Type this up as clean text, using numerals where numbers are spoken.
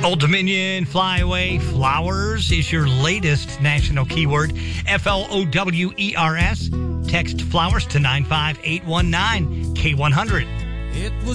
Old Dominion Flyaway Flowers is your latest national keyword. FLOWERS. Text flowers to 95819 K100. It was